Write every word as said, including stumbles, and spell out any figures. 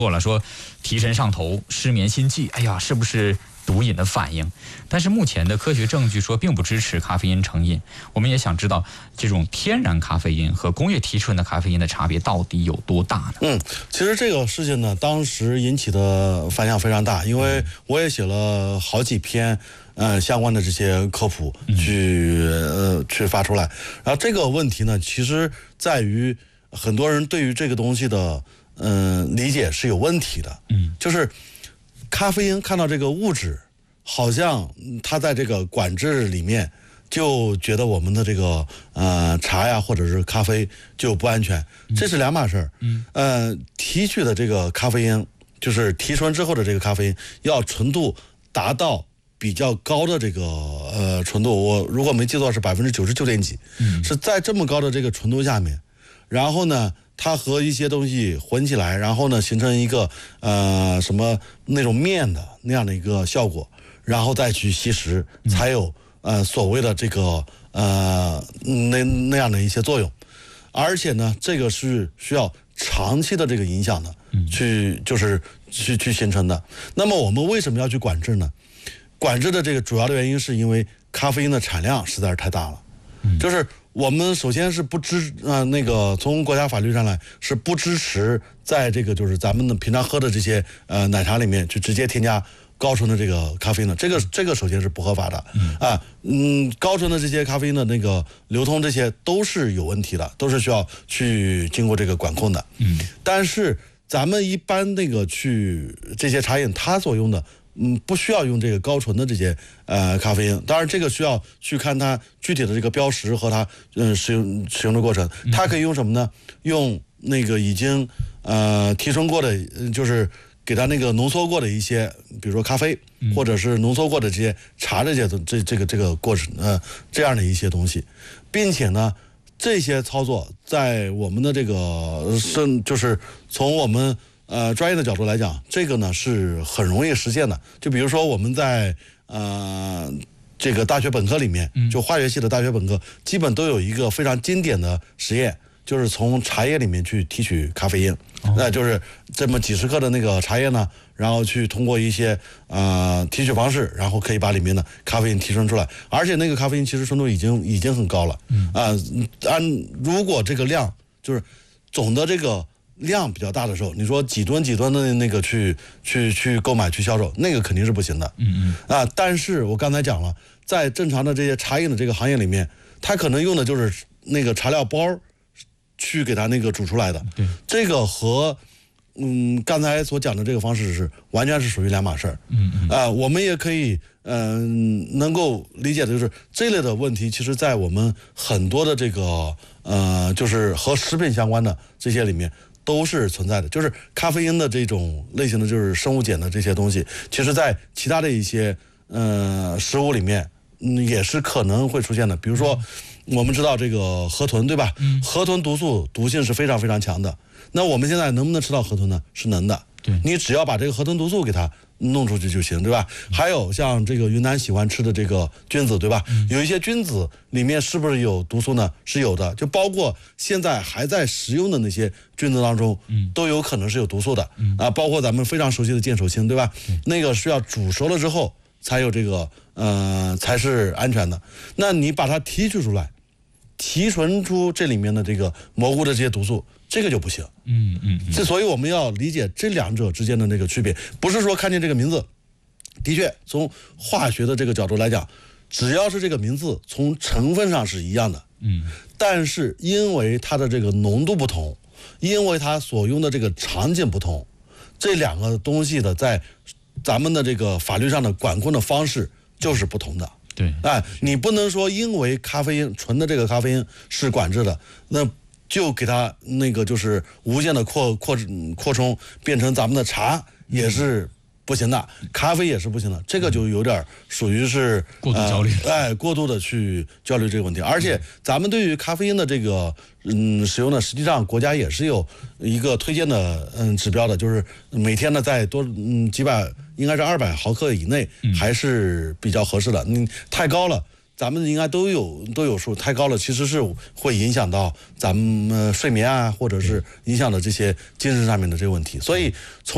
过了说提神上头、失眠心悸，哎呀，是不是毒瘾的反应？但是目前的科学证据说并不支持咖啡因成瘾。我们也想知道这种天然咖啡因和工业提纯的咖啡因的差别到底有多大呢？ 嗯，其实这个事情呢，当时引起的反响非常大，因为我也写了好几篇呃相关的这些科普去呃去发出来。然后这个问题呢，其实在于很多人对于这个东西的嗯、呃、理解是有问题的。嗯，就是咖啡因看到这个物质，好像它在这个管制里面，就觉得我们的这个呃茶呀或者是咖啡就不安全，这是两码事儿。嗯，呃，提取的这个咖啡因，就是提纯之后的这个咖啡因，要纯度达到比较高的这个呃纯度，我如果没记错是百分之九十九点几，嗯，是在这么高的这个纯度下面，然后呢，它和一些东西混起来，然后呢形成一个呃什么那种面的那样的一个效果，然后再去吸食，才有呃所谓的这个呃那那样的一些作用。而且呢，这个是需要长期的这个影响的，去就是去去形成的。那么我们为什么要去管制呢？管制的这个主要的原因是因为咖啡因的产量实在是太大了，就是我们首先是不支呃那个从国家法律上来是不支持在这个就是咱们的平常喝的这些呃奶茶里面去直接添加高纯的这个咖啡因的，这个这个首先是不合法的啊，嗯，高纯的这些咖啡因的那个流通这些都是有问题的，都是需要去经过这个管控的。嗯，但是咱们一般那个去这些茶饮它所用的。嗯，不需要用这个高纯的这些呃咖啡因，当然这个需要去看它具体的这个标识和它嗯、呃、使用使用的过程。它可以用什么呢？用那个已经呃提纯过的，就是给它那个浓缩过的一些，比如说咖啡，或者是浓缩过的这些茶这些这这个这个过程呃这样的一些东西，并且呢，这些操作在我们的这个是就是从我们。呃，专业的角度来讲，这个呢是很容易实现的。就比如说我们在呃这个大学本科里面，就化学系的大学本科，基本都有一个非常经典的实验，就是从茶叶里面去提取咖啡因。哦、那就是这么几十克的那个茶叶呢，然后去通过一些呃提取方式，然后可以把里面的咖啡因提纯出来。而且那个咖啡因其实纯度已经已经很高了。嗯啊、呃，按如果这个量就是总的这个。量比较大的时候，你说几吨几吨的那个去去去购买去销售，那个肯定是不行的。嗯嗯啊，但是我刚才讲了，在正常的这些茶饮的这个行业里面，它可能用的就是那个茶料包去给它那个煮出来的。对，这个和嗯刚才所讲的这个方式是完全是属于两码事儿。嗯嗯啊，我们也可以嗯、呃、能够理解的就是这类的问题，其实在我们很多的这个呃就是和食品相关的这些里面。都是存在的，就是咖啡因的这种类型的，就是生物碱的这些东西，其实在其他的一些呃食物里面，嗯，也是可能会出现的。比如说，我们知道这个河豚，对吧？嗯，河豚毒素毒性是非常非常强的。那我们现在能不能吃到河豚呢？是能的。对，你只要把这个河豚毒素给它弄出去就行，对吧？嗯、还有像这个云南喜欢吃的这个菌子，对吧？嗯、有一些菌子里面是不是有毒素呢？是有的，就包括现在还在食用的那些菌子当中，嗯，都有可能是有毒素的。嗯啊，包括咱们非常熟悉的剑手青，对吧？嗯、那个需要煮熟了之后才有这个呃才是安全的。那你把它提取出来，提纯出这里面的这个蘑菇的这些毒素。这个就不行，嗯嗯，这所以我们要理解这两者之间的那个区别，不是说看见这个名字，的确从化学的这个角度来讲，只要是这个名字从成分上是一样的，嗯，但是因为它的这个浓度不同，因为它所用的这个场景不同，这两个东西的在咱们的这个法律上的管控的方式就是不同的。对，哎，你不能说因为咖啡因纯的这个咖啡因是管制的，那。就给它那个就是无限的扩扩扩充，变成咱们的茶也是不行的，咖啡也是不行的，这个就有点属于是过度焦虑， 呃、哎，过度的去焦虑这个问题。而且咱们对于咖啡因的这个嗯使用呢，实际上国家也是有一个推荐的嗯指标的，就是每天呢在多嗯几百，应该是二百毫克以内还是比较合适的，你太高了。咱们应该都有都有数，太高了其实是会影响到咱们、呃、睡眠啊，或者是影响到这些精神上面的这个问题。所以从